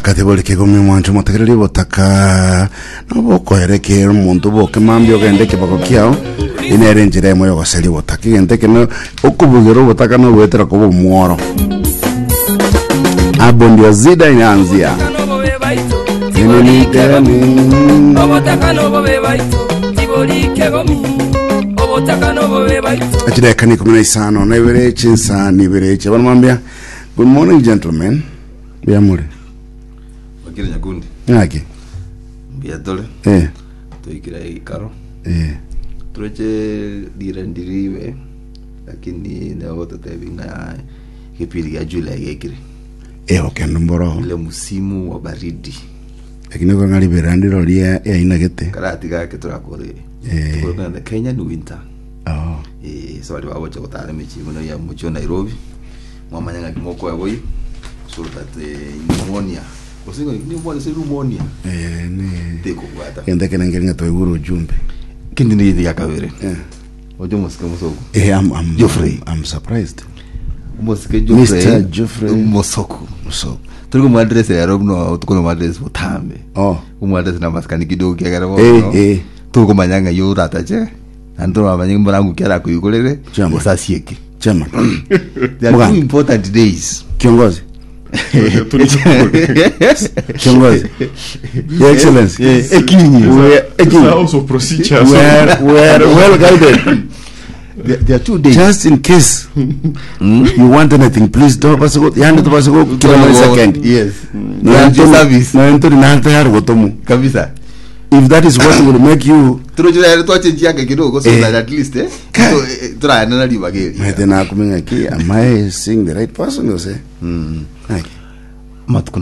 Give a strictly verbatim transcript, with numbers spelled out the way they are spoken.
botaka tebole ke gomi mwancho motakereri botaka no boko ereke omuntu boke mambyo gende ke bako kiao inere njire moyo goseri botaka gende ke no okubugero botaka no wetera ko mworo abo ndio zida inaanzia nini gani obotaka no bobe baito tiboli ke gomi obotaka no bobe baito ajira kani kumi na isano na ibere chinsa ni ibere che banamwambia good morning gentlemen biamure wakira nyakundi ngaki biadole eh toikira ikaro eh troche dirandiriwe lakini leo tutabinga kipindi ya Julai yekire eh okendo mboro ile musimu wa baridi lakini kwa ngali berandiro lia ya ina gete karati gake turakore eh tukora na Kenya ni winter oh eh so wali wawo chakotara mechi muno ya mucho Nairobi mwamanya kimoko ya boy so that pneumonia osingo ni mbona se pneumonia eh ni teko kwata ende kana ngelinga to iguru jumbe kindi ni ya kavere eh ojo mosike mosoko eh I'm I'm Geoffrey I'm surprised mosike Geoffrey Mister Geoffrey mosoko so tuko mu address ya Robno tuko mu address butambe oh mu address na maskani kidogo kia gara eh eh tuko manyanga yo ratache andro abanye mbangu kera kuyikolere osasieke chama there are two important days kiongozi kiongozi your excellency ekinyi we also procedures we are we are well guided. There, there are two days. Just in case mm? you want anything, please don't pass go. You have to pass go. Kilometer second. Yes. No, no service. No, ento na hata yaro gotomu. Kabisa. If that is what will make you. Turoje ya tuache njia kidogo so that at least eh. Try na nali bageri. Mete na kuminga ki. Am I seeing the right person? You say. Hmm. Like. Matu